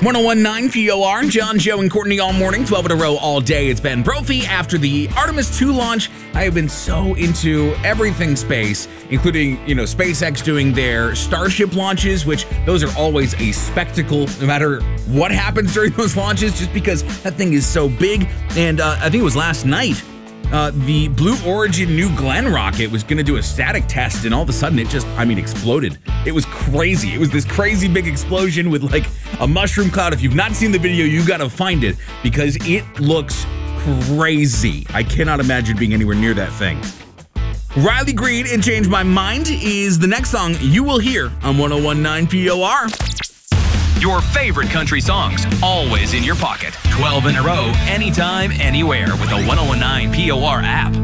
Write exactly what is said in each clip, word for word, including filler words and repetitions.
one oh one point nine P O R, John, Joe, and Courtney all morning, twelve in a row all day. It's Ben Brophy. After the Artemis two launch, I have been so into everything space, including, you know, SpaceX doing their Starship launches, which those are always a spectacle, no matter what happens during those launches, just because that thing is so big. And uh, I think it was last night, Uh, the Blue Origin New Glenn rocket was going to do a static test, and all of a sudden it just, I mean, exploded. It was crazy. It was this crazy big explosion with like a mushroom cloud. If you've not seen the video, you got to find it because it looks crazy. I cannot imagine being anywhere near that thing. Riley Green and Change My Mind is the next song you will hear on one oh one point nine P O R. Your favorite country songs, always in your pocket. twelve in a row, anytime, anywhere with the one oh one point nine P O R app.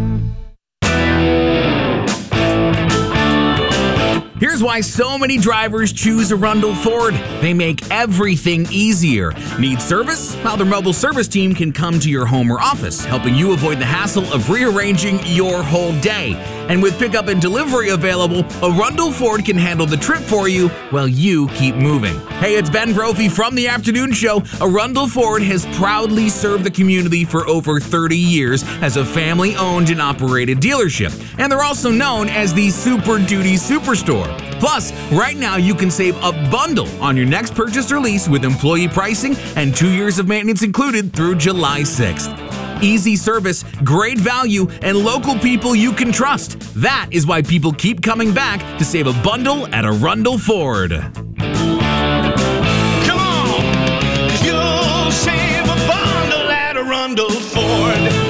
Here's why so many drivers choose Arundel Ford. They make everything easier. Need service? Well, their mobile service team can come to your home or office, helping you avoid the hassle of rearranging your whole day. And with pickup and delivery available, Arundel Ford can handle the trip for you while you keep moving. Hey, it's Ben Brophy from The Afternoon Show. Arundel Ford has proudly served the community for over thirty years as a family-owned and operated dealership. And they're also known as the Super Duty Superstore. Plus, right now you can save a bundle on your next purchase or lease with employee pricing and two years of maintenance included through July sixth. Easy service, great value, and local people you can trust. That is why people keep coming back to save a bundle at Arundel Ford. Come on, 'cause you'll save a bundle at Arundel Ford.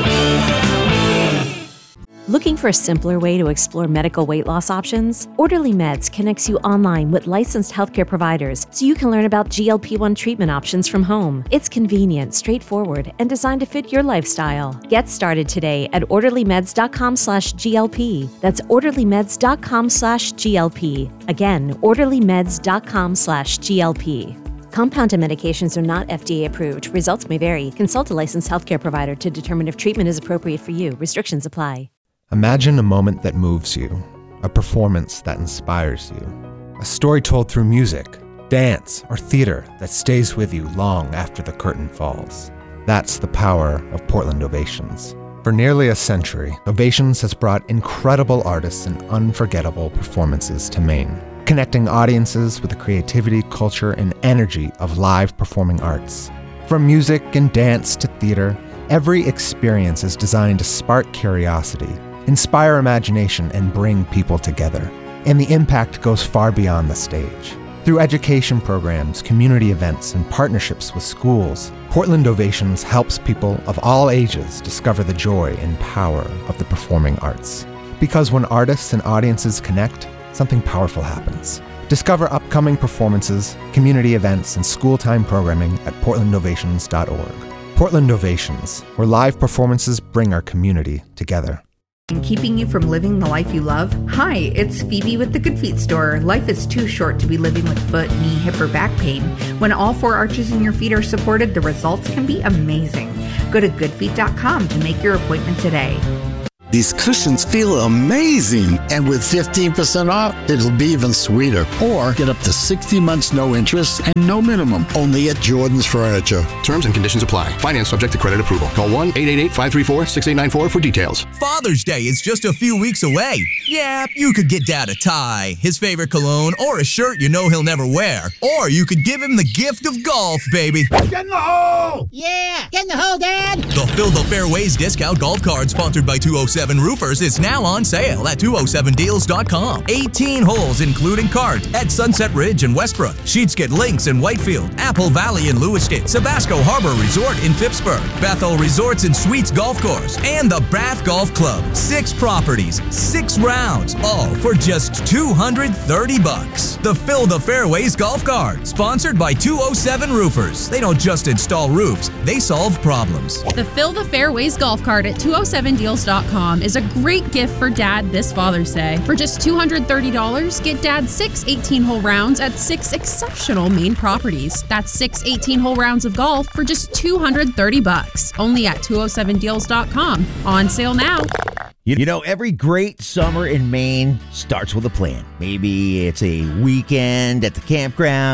Looking for a simpler way to explore medical weight loss options? Orderly Meds connects you online with licensed healthcare providers so you can learn about G L P one treatment options from home. It's convenient, straightforward, and designed to fit your lifestyle. Get started today at orderlymeds.com slash GLP. That's orderlymeds.com slash GLP. Again, orderlymeds.com slash GLP. Compounded medications are not F D A approved. Results may vary. Consult a licensed healthcare provider to determine if treatment is appropriate for you. Restrictions apply. Imagine a moment that moves you, a performance that inspires you, a story told through music, dance, or theater that stays with you long after the curtain falls. That's the power of Portland Ovations. For nearly a century, Ovations has brought incredible artists and unforgettable performances to Maine, connecting audiences with the creativity, culture, and energy of live performing arts. From music and dance to theater, every experience is designed to spark curiosity, inspire imagination, and bring people together. And the impact goes far beyond the stage. Through education programs, community events, and partnerships with schools, Portland Ovations helps people of all ages discover the joy and power of the performing arts. Because when artists and audiences connect, something powerful happens. Discover upcoming performances, community events, and school-time programming at portland ovations dot org. Portland Ovations, where live performances bring our community together. And keeping you from living the life you love? Hi, it's Phoebe with the Good Feet store. Life is too short to be living with foot, knee, hip, or back pain. When all four arches in your feet are supported, the results can be amazing. Go to good feet dot com to make your appointment today. These cushions feel amazing. And with fifteen percent off, it'll be even sweeter. Or get up to sixty months no interest and no minimum. Only at Jordan's Furniture. Terms and conditions apply. Finance subject to credit approval. Call one eight eight eight, five three four, six eight nine four for details. Father's Day is just a few weeks away. Yeah, you could get Dad a tie, his favorite cologne, or a shirt you know he'll never wear. Or you could give him the gift of golf, baby. Get in the hole! Yeah, get in the hole, Dad! The Fill the Fairways discount golf card sponsored by two oh seven Roofers is now on sale at two oh seven deals dot com. eighteen holes including cart at Sunset Ridge in Westbrook, Sheetsket Links in Whitefield, Apple Valley in Lewiston, Sabasco Harbor Resort in Phippsburg, Bethel Resorts and Suites Golf Course, and the Bath Golf Club. Six properties, six rounds, all for just two hundred thirty bucks. The Fill the Fairways golf cart, sponsored by two oh seven Roofers. They don't just install roofs, they solve problems. The Fill the Fairways golf cart at two oh seven deals dot com is a great gift for Dad this Father's Day. For just two hundred thirty dollars, get Dad six eighteen-hole rounds at six exceptional Maine properties. That's six eighteen-hole rounds of golf for just two hundred thirty bucks. Only at two oh seven deals dot com. On sale now. You know, every great summer in Maine starts with a plan. Maybe it's a weekend at the campground.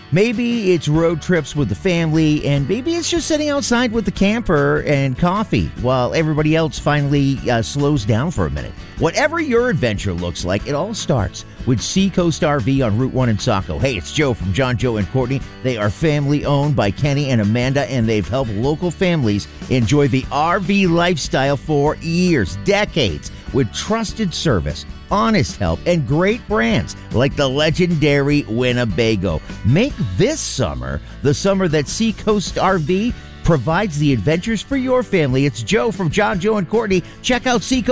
Maybe it's road trips with the family, and maybe it's just sitting outside with the camper and coffee while everybody else finally uh, slows down for a minute. Whatever your adventure looks like, it all starts with Seacoast R V on Route one in Saco. Hey, it's Joe from John, Joe, and Courtney. They are family owned by Kenny and Amanda, and they've helped local families enjoy the R V lifestyle for years, decades, with trusted service, honest help, and great brands like the legendary Winnebago. Make this summer the summer that Seacoast R V provides the adventures for your family. It's Joe from John, Joe, and Courtney. Check out Seacoast